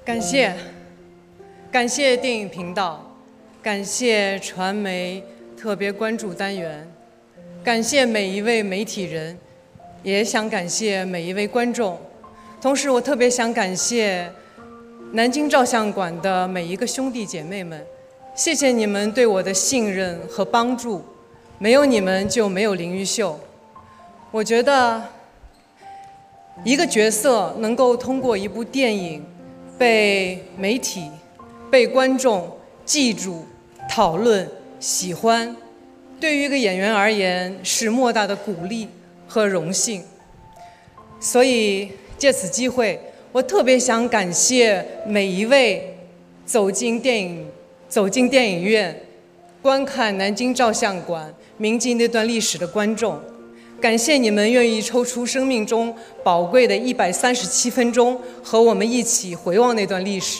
感谢电影频道，感谢传媒特别关注单元，感谢每一位媒体人，也想感谢每一位观众。同时，我特别想感谢南京照相馆的每一个兄弟姐妹们，谢谢你们对我的信任和帮助，没有你们就没有林玉秀。我觉得一个角色能够通过一部电影被媒体、被观众记住、讨论、喜欢，对于一个演员而言是莫大的鼓励和荣幸。所以借此机会，我特别想感谢每一位走进电影院观看南京照相馆铭记那段历史的观众，感谢你们愿意抽出生命中宝贵的137分钟和我们一起回望那段历史。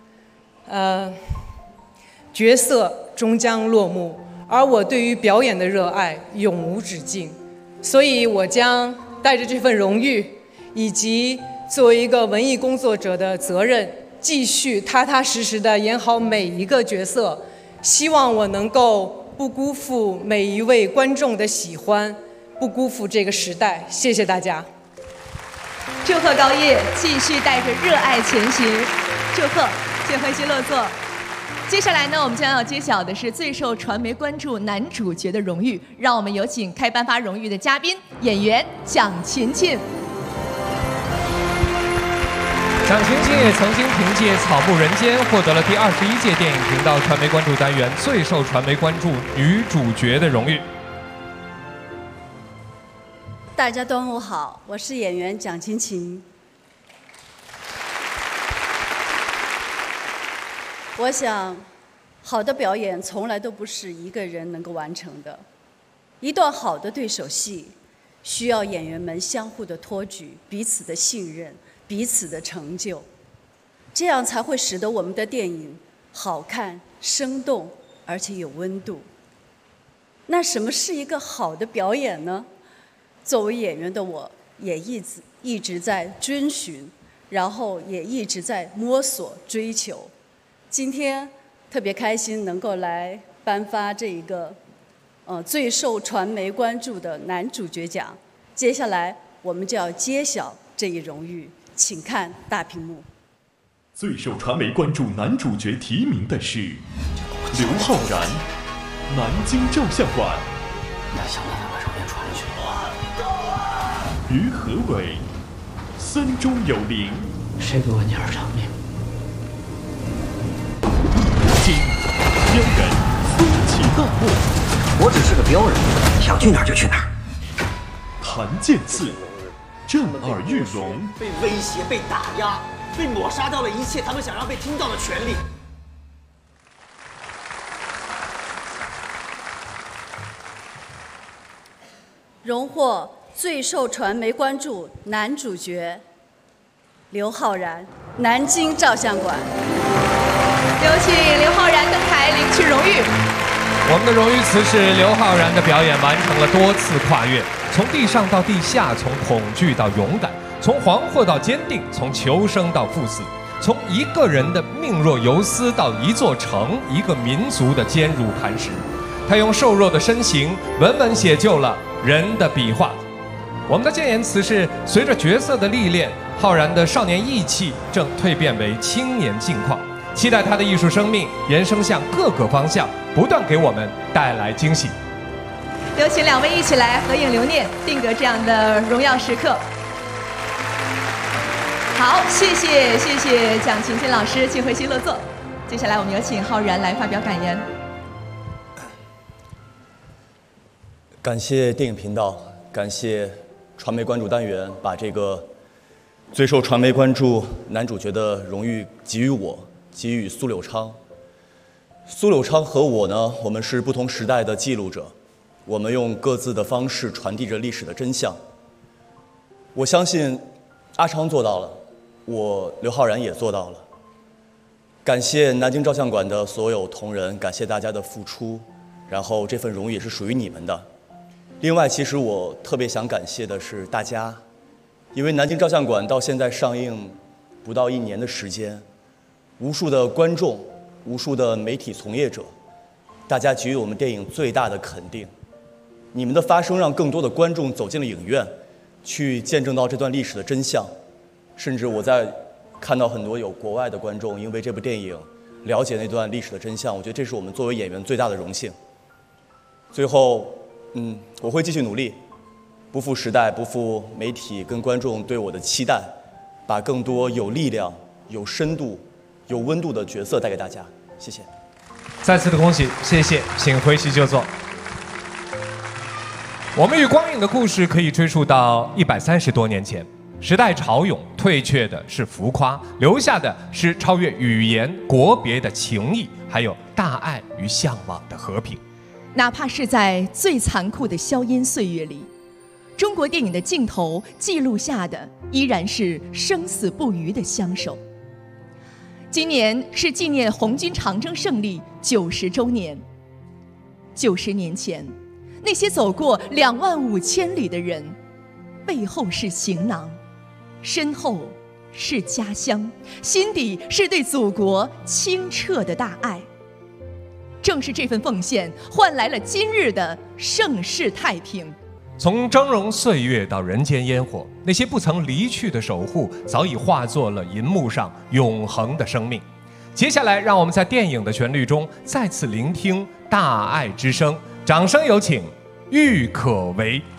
角色终将落幕，而我对于表演的热爱永无止境，所以我将带着这份荣誉以及作为一个文艺工作者的责任，继续踏踏实实地演好每一个角色，希望我能够不辜负每一位观众的喜欢，不辜负这个时代。谢谢大家。 祝贺高叶继续带着热爱前行，祝贺，请回席落座。接下来呢，我们将要揭晓的是最受传媒关注男主角的荣誉，让我们有请开颁发荣誉的嘉宾演员蒋勤勤。 蒋勤勤也曾经凭借《草木人间》获得了第21届电影频道传媒关注单元最受传媒关注女主角的荣誉。 大家端午好，我是演员蒋勤勤。我想，好的表演从来都不是一个人能够完成的。一段好的对手戏，需要演员们相互的托举，彼此的信任，彼此的成就，这样才会使得我们的电影好看、生动，而且有温度。那什么是一个好的表演呢？作为演员的我，也一直在遵循，然后也一直在摸索、追求。今天特别开心能够来颁发这一个最受传媒关注的男主角奖。接下来我们就要揭晓这一荣誉，请看大屏幕。 最受传媒关注男主角提名的是刘昊然，南京照相馆。 你还想办法把照片传出去？ 于和伟，三中有灵。 谁给我2条命？ 今骁人风起大漠。 我只是个镖人，想去哪儿就去哪儿。 谭健次，震耳欲聋。 被威胁、被打压、被抹杀掉了一切他们想要被听到的权利。 荣获最受传媒关注男主角刘昊然，南京照相馆。 有请刘昊然登台领取荣誉。 我们的荣誉词是刘昊然的表演完成了多次跨越，从地上到地下，从恐惧到勇敢，从惶惑到坚定，从求生到赴死，从一个人的命若游丝到一座城、一个民族的坚如磐石。他用瘦弱的身形稳稳写就了人的笔画。我们的建言词是：随着角色的历练，昊然的少年义气正蜕变为青年境况。期待他的艺术生命延伸向各个方向，不断给我们带来惊喜。 有请2位一起来合影留念，定格这样的荣耀时刻。好，谢谢蒋勤勤老师，请回席落座。接下来我们有请昊然来发表感言。 感谢电影频道，感谢传媒关注单元，把这个最受传媒关注男主角的荣誉给予我，给予苏柳昌。苏柳昌和我呢，我们是不同时代的记录者，我们用各自的方式传递着历史的真相。我相信阿昌做到了，我刘昊然也做到了。感谢南京照相馆的所有同仁，感谢大家的付出，然后这份荣誉也是属于你们的。另外，其实我特别想感谢的是大家，因为南京照相馆到现在上映不到1年的时间， 无数的观众，无数的媒体从业者，大家给予我们电影最大的肯定。你们的发声让更多的观众走进了影院，去见证到这段历史的真相。甚至我在看到很多有国外的观众因为这部电影了解那段历史的真相，我觉得这是我们作为演员最大的荣幸。最后，我会继续努力，不负时代，不负媒体跟观众对我的期待，把更多有力量、有深度、有温度的角色带给大家。谢谢。 再次的恭喜，谢谢，请回席就坐。我们与光影的故事可以追溯到130多年前，时代潮涌，退却的是浮夸，留下的是超越语言、国别的情谊，还有大爱与向往的和平。 哪怕是在最残酷的硝烟岁月里，中国电影的镜头记录下的依然是生死不渝的相守。今年是纪念红军长征胜利90周年。90年前，那些走过25000里的人，背后是行囊，身后是家乡，心底是对祖国清澈的大爱。正是这份奉献，换来了今日的盛世太平。 从峥嵘岁月到人间烟火，那些不曾离去的守护，早已化作了银幕上永恒的生命。接下来，让我们在电影的旋律中再次聆听大爱之声，掌声有请郁可唯。